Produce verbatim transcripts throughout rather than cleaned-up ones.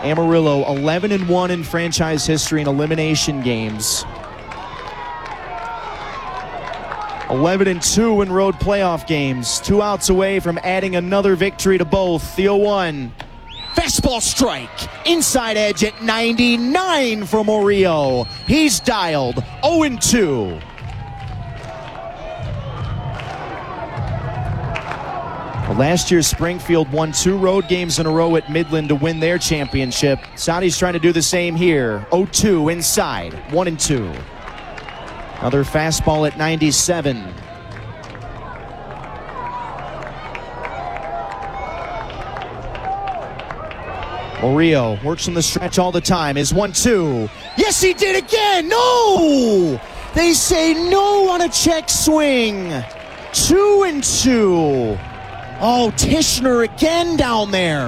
Amarillo eleven and one in franchise history in elimination games. eleven and two in road playoff games. Two outs away from adding another victory to both. The oh one. Fastball strike. Inside edge at ninety-nine for Murillo. He's dialed oh and two. Well, last year, Springfield won two road games in a row at Midland to win their championship. Saudi's trying to do the same here. oh two inside. one and two. Another fastball at ninety-seven. Murillo works from the stretch all the time. Is one two. Yes, he did again. No! They say no on a check swing. Two and two. Oh, Tishner again down there.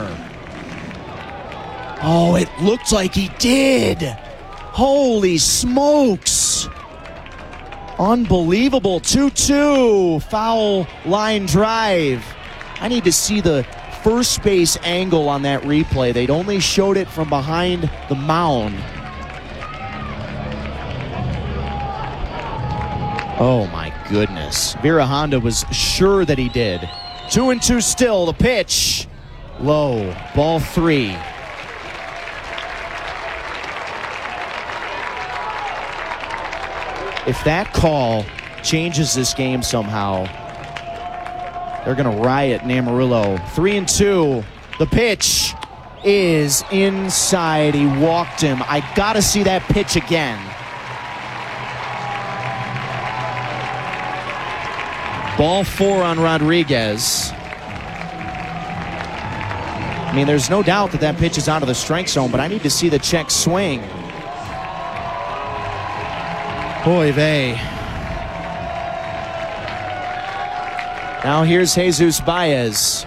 Oh, it looked like he did. Holy smokes. Unbelievable. two two. Foul line drive. I need to see the first base angle on that replay. They'd only showed it from behind the mound. Oh my goodness. Vera Honda was sure that he did. Two and two still. The pitch. Low. Ball three. If that call changes this game somehow, they're going to riot in Amarillo. Three and two. The pitch is inside. He walked him. I got to see that pitch again. Ball four on Rodriguez. I mean, there's no doubt that that pitch is out of the strike zone, but I need to see the check swing. Oy vey. Now here's Jesus Baez.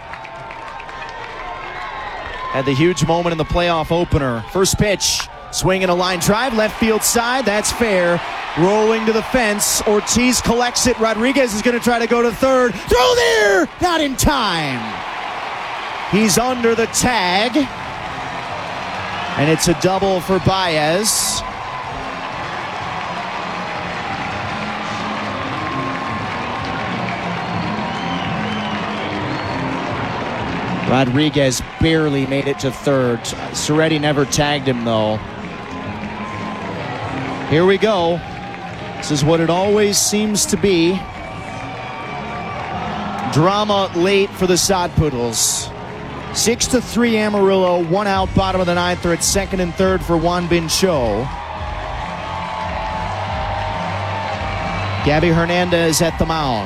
Had the huge moment in the playoff opener. First pitch, swinging a line drive, left field side, that's fair. Rolling to the fence, Ortiz collects it. Rodriguez is going to try to go to third. Throw there! Not in time. He's under the tag. And it's a double for Baez. Rodriguez barely made it to third. Soretti never tagged him, though. Here we go. This is what it always seems to be. Drama late for the Sod Poodles. Six to three Amarillo, one out, bottom of the ninth. They're at second and third for Juan Bin Cho. Gabby Hernandez at the mound.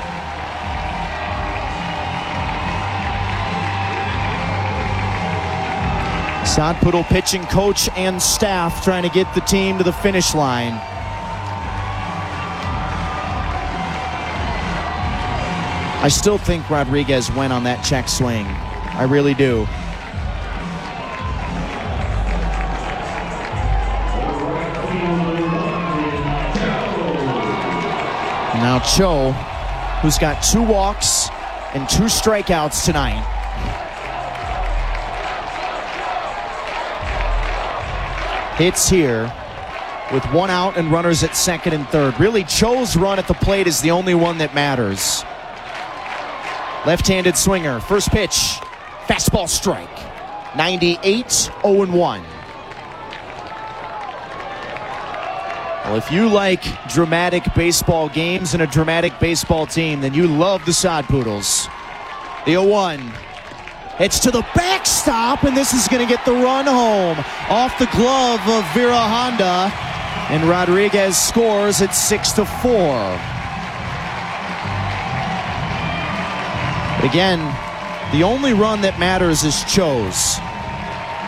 Sod Poodle pitching coach and staff trying to get the team to the finish line. I still think Rodriguez went on that check swing. I really do. Now Cho, who's got two walks and two strikeouts tonight. Hits here with one out and runners at second and third. Really, Cho's run at the plate is the only one that matters. Left-handed swinger, first pitch, fastball strike. ninety-eight, oh and one. Well, if you like dramatic baseball games and a dramatic baseball team, then you love the Sod Poodles. The oh one. It's to the backstop, and this is going to get the run home. Off the glove of Vera Honda, and Rodriguez scores at six to four. But again, the only run that matters is Cho's.